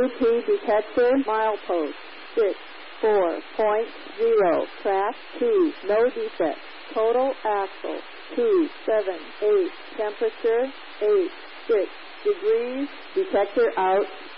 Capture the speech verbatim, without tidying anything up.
P detector, milepost, six four point zero, track two, no defect. Total axle, two seven eight, temperature, eight six degrees, detector out.